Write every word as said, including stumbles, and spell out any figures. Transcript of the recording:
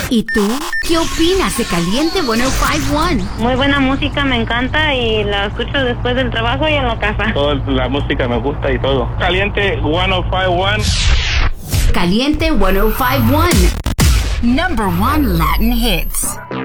¿Y tú? ¿Qué opinas de Caliente ciento cincuenta y uno? Muy buena música, me encanta y la escucho después del trabajo y en la casa. Toda la música me gusta y todo. Caliente ciento cincuenta y uno. Caliente ciento cincuenta y uno. Number one Latin hits.